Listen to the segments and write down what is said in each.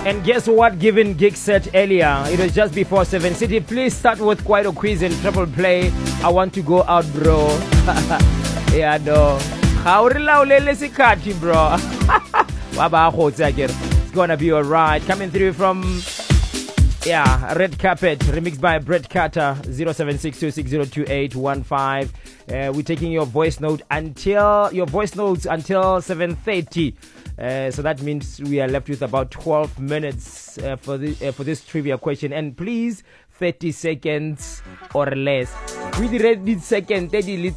And guess what? Given gig set earlier, it was just before 7 City. Please start with quite a quiz and triple play. I want to go out, bro. Yeah, no. How bro? It's gonna be alright. Coming through from Red Carpet, remixed by Brett Carter, 0762602815. We're taking your voice notes until 7:30. So that means we are left with about 12 minutes for this trivia question. And please, 30 seconds or less. We did second 30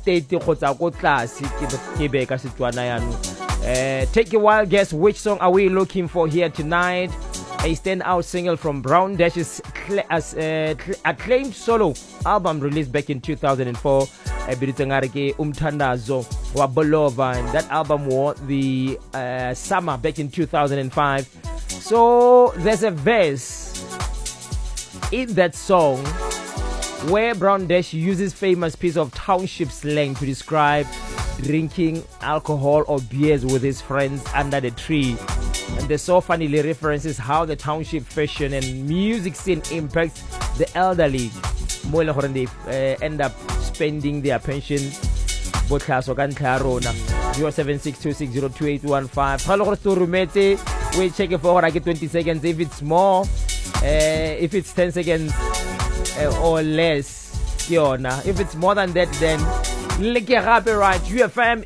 take a wild guess. Which song are we looking for here tonight? A standout single from Brown Dash's acclaimed solo album released back in 2004. Umthandazo Wabolova, and that album won the summer back in 2005. So there's a verse in that song where Brown Dash uses famous piece of township slang to describe drinking alcohol or beers with his friends under the tree. And the song funnily references how the township fashion and music scene impacts the elderly. They end up spending their pension. 0762602815. We check it for 20 seconds. If it's more, if it's 10 seconds or less, if it's more than that, then look at right. UFM